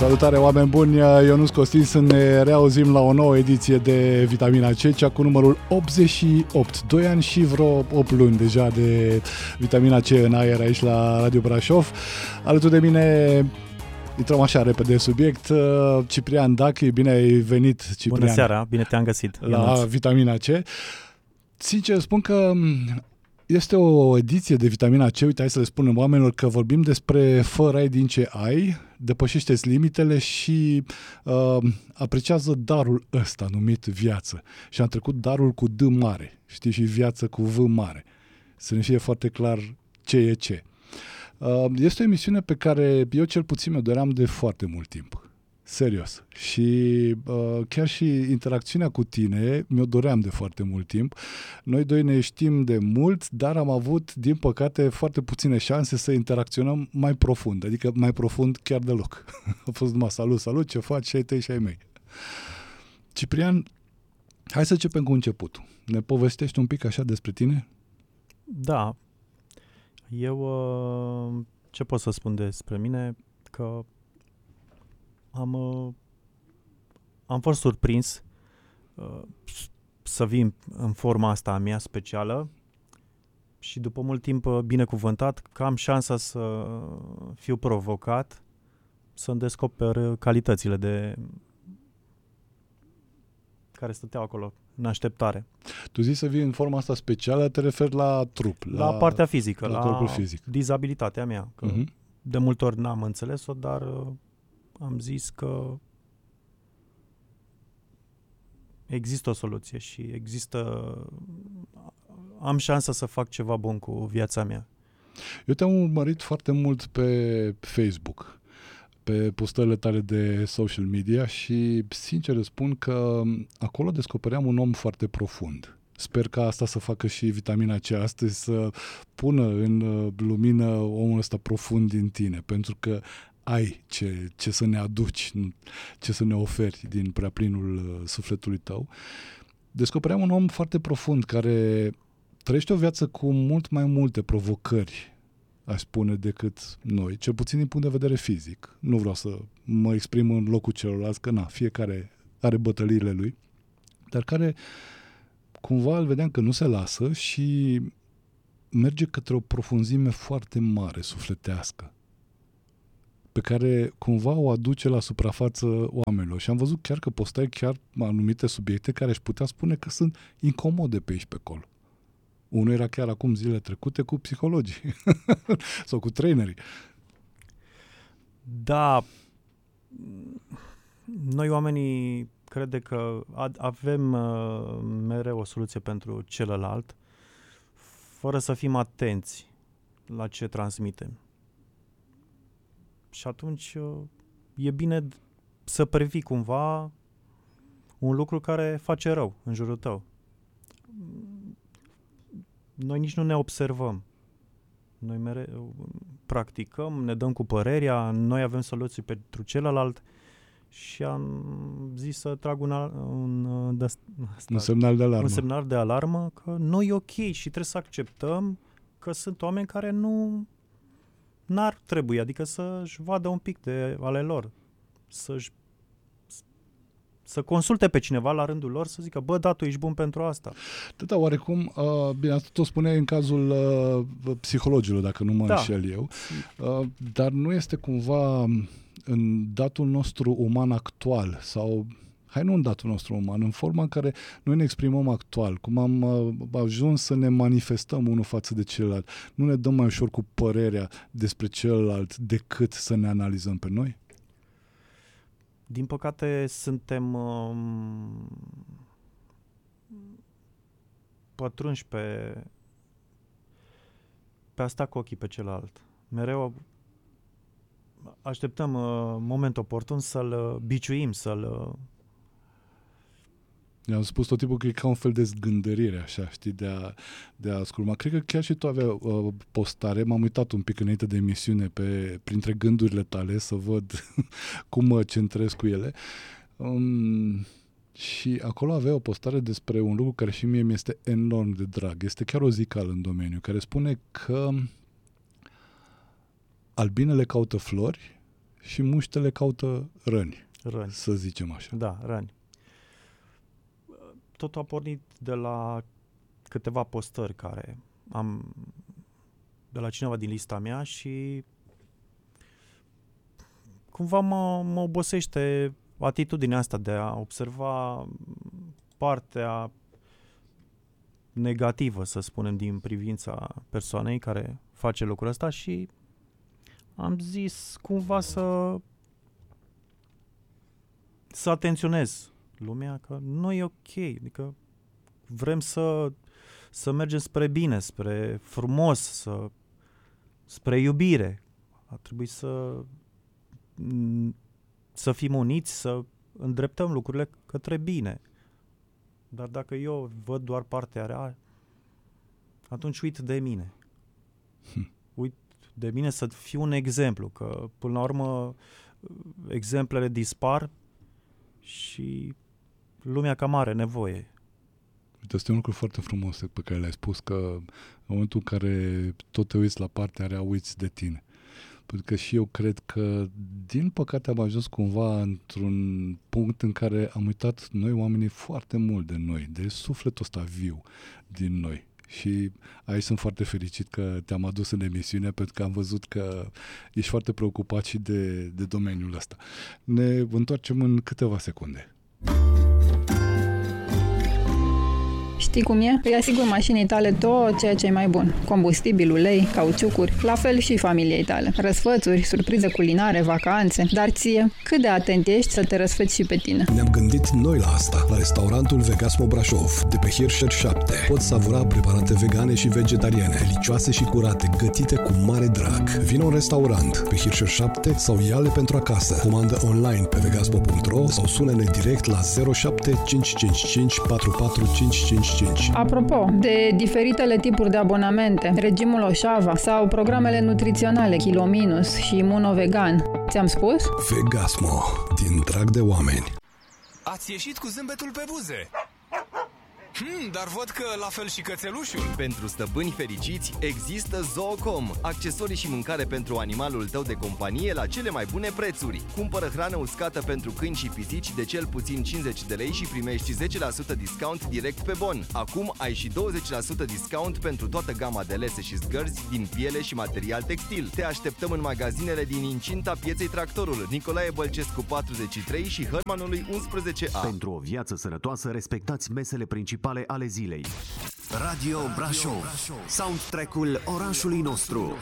Salutare, oameni buni, Ionuț Costin, să ne reauzim la o nouă ediție de Vitamina C, cea cu numărul 88. 2 ani și vreo 8 luni deja de Vitamina C în aer aici la Radio Brașov. Alături de mine, intrăm așa repede în subiect, Ciprian Dachi, bine ai venit, Ciprian. Bună seara, bine te-am găsit, la Ionuț. Vitamina C. Sincer, spun că este o ediție de Vitamina C, uite, hai să le spunem oamenilor că vorbim despre fă rai din ce ai, depășește-ți limitele și apreciază darul ăsta numit viață. Și am trecut darul cu D mare, știi, și viață cu V mare. Să ne fie foarte clar ce e ce. Este o emisiune pe care eu cel puțin mi-o doream de foarte mult timp. Serios. Și chiar și interacțiunea cu tine mi-o doream de foarte mult timp. Noi doi ne știm de mult, dar am avut, din păcate, foarte puține șanse să interacționăm mai profund. Adică mai profund chiar deloc. A fost numai salut, ce faci, și ai tăi și ai mei. Ciprian, hai să începem cu începutul. Ne povestești un pic așa despre tine? Da. Eu ce pot să spun despre mine? Că am fost surprins să vin în forma asta a mea specială și după mult timp binecuvântat că am șansa să fiu provocat, să-mi descoper calitățile care stăteau acolo în așteptare. Tu zici să vii în forma asta specială, te referi la trup, la partea fizică, la corpul fizic. Dizabilitatea mea. Că de multe ori n-am înțeles-o, dar am zis că există o soluție și am șansa să fac ceva bun cu viața mea. Eu te-am urmărit foarte mult pe Facebook, pe postările tale de social media și sincer îți spun că acolo descopeream un om foarte profund. Sper că asta să facă și Vitamina C astăzi, să pună în lumină omul ăsta profund din tine, pentru că ai ce să ne aduci, ce să ne oferi din prea plinul sufletului tău. Descopeream un om foarte profund care trăiește o viață cu mult mai multe provocări, aș spune, decât noi, cel puțin din punct de vedere fizic. Nu vreau să mă exprim în locul celorlalți, că fiecare are bătăliile lui, dar care cumva îl vedeam că nu se lasă și merge către o profunzime foarte mare, sufletească, pe care cumva o aduce la suprafață oamenilor. Și am văzut chiar că postai chiar anumite subiecte care își putea spune că sunt incomode pe aici pe acolo. Unul era chiar acum zile trecute cu psihologii sau cu trainerii. Da, noi oamenii cred că avem mereu o soluție pentru celălalt, fără să fim atenți la ce transmitem. Și atunci e bine să previi cumva un lucru care face rău în jurul tău. Noi nici nu ne observăm. Noi mereu practicăm, ne dăm cu părerea, noi avem soluții pentru celălalt și am zis să trag un semnal de alarmă. Un semnal de alarmă că nu e ok și trebuie să acceptăm că sunt oameni care n-ar trebui, adică să-și vadă un pic de ale lor, să consulte pe cineva la rândul lor, să zică, bă, da, tu ești bun pentru asta. Da, oarecum, bine, asta tot spuneai în cazul psihologilor, dacă nu mă înșel eu, dar nu este cumva în datul nostru uman actual sau... Hai, nu în datul nostru uman, în forma în care noi ne exprimăm actual, cum am ajuns să ne manifestăm unul față de celălalt. Nu ne dăm mai ușor cu părerea despre celălalt decât să ne analizăm pe noi? Din păcate suntem pătrunși pe asta cu ochii pe celălalt. Mereu așteptăm momentul oportun să-l biciuim, I-am spus tot timpul că e ca un fel de zgândărire, așa, știi, de a asculta. Cred că chiar și tu aveai postare, m-am uitat un pic înainte de emisiune printre gândurile tale să văd cum mă centrez cu ele. Și acolo avea o postare despre un lucru care și mie mi este enorm de drag. Este chiar o zicală în domeniu, care spune că albinele caută flori și muștele caută răni, Răni. să zicem așa. Da, răni. Totul a pornit de la câteva postări care am de la cineva din lista mea și cumva mă obosește atitudinea asta de a observa partea negativă, să spunem, din privința persoanei care face lucrul ăsta și am zis cumva să atenționez lumea că nu e ok, adică vrem să mergem spre bine, spre frumos, spre iubire. Ar trebui să fim uniți, să îndreptăm lucrurile către bine. Dar dacă eu văd doar partea rea, atunci uit de mine. Uit de mine să fiu un exemplu, că până la urmă exemplele dispar și lumea cam are nevoie. Uite, este un lucru foarte frumos pe care l-ai spus, că în momentul în care tot te uiți la partea rea, uiți de tine. Pentru că și eu cred că, din păcate, am ajuns cumva într-un punct în care am uitat noi oamenii foarte mult de noi, de sufletul ăsta viu din noi. Și aici sunt foarte fericit că te-am adus în emisiune, pentru că am văzut că ești foarte preocupat și de domeniul ăsta. Ne întoarcem în câteva secunde. Știi cum e? Îi asigur mașinii tale tot ceea ce e mai bun. Combustibil, ulei, cauciucuri, la fel și familiei tale. Răsfățuri, surprize culinare, vacanțe. Dar ție, cât de atent ești să te răsfăți și pe tine? Ne-am gândit noi la asta, la restaurantul Vegasmo Brașov, de pe Hirscher 7. Poți savura preparate vegane și vegetariane, delicioase și curate, gătite cu mare drag. Vino în restaurant pe Hirscher 7 sau ia-le pentru acasă. Comandă online pe vegasmo.ro sau sună-ne direct la 07 555 44555. Apropo de diferitele tipuri de abonamente, regimul Oșava sau programele nutriționale Kilo Minus și Imunovegan, ți-am spus? Vegasmo, din drag de oameni. Ați ieșit cu zâmbetul pe buze. Dar văd că la fel și cățelușul. Pentru stăpâni fericiți există Zoocom, accesorii și mâncare pentru animalul tău de companie la cele mai bune prețuri. Cumpără hrană uscată pentru câini și pisici de cel puțin 50 de lei și primești 10% discount direct pe bon. Acum ai și 20% discount pentru toată gama de lese și zgărzi din piele și material textil. Te așteptăm în magazinele din incinta pieței Tractorul, Nicolae Bălcescu 43 și Hărmanului 11A. Pentru o viață sănătoasă, respectați mesele principale ale zilei. Radio Brașov, soundtrack-ul orașului nostru.